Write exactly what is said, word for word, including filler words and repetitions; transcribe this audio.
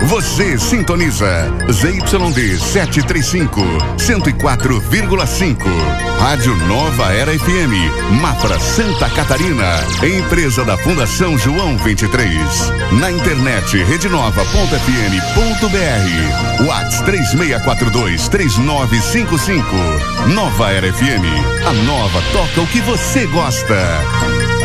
Você sintoniza Z Y D setecentos e trinta e cinco, cento e quatro vírgula cinco. Rádio Nova Era F M, Mafra, Santa Catarina. Empresa da Fundação João vinte e três. Na internet rede nova ponto f m ponto b r. WhatsApp três seis quatro dois, três nove cinco cinco. Nova Era F M. A nova toca o que você gosta.